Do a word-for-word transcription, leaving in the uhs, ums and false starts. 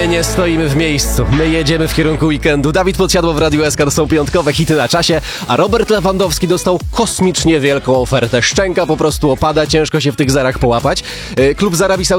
My nie stoimy w miejscu, my jedziemy w kierunku weekendu. Dawid Podsiadło w Radiu S K, to są piątkowe hity na czasie, a Robert Lewandowski dostał kosmicznie wielką ofertę. Szczęka po prostu opada, ciężko się w tych zerach połapać. Klub z Arabii Saudyjskiej